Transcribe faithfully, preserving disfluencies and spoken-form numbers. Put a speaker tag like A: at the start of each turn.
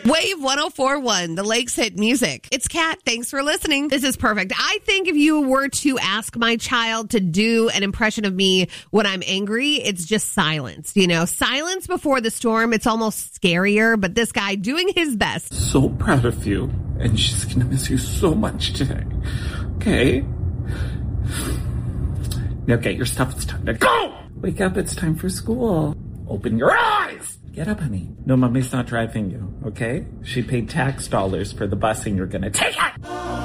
A: Wave one oh four point one, the Lakes Hit Music. It's Kat. Thanks for listening. This is perfect. I think if you were to ask my child to do an impression of me when I'm angry, it's just silence. You know, silence before the storm. It's almost scarier, but this guy doing his best.
B: So proud of you, and she's going to miss you so much today. Okay? Now get your stuff. It's time to go! Wake up. It's time for school. Open your eyes! Get up, honey. No, mommy's not driving you, okay? She paid tax dollars for the busing. You're gonna take it!